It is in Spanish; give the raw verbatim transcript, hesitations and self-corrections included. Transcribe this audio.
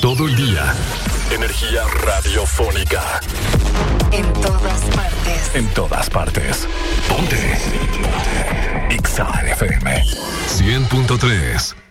todo el día. Energía radiofónica. En todas partes. En todas partes. Ponte. Ponte. X A F M cien punto tres.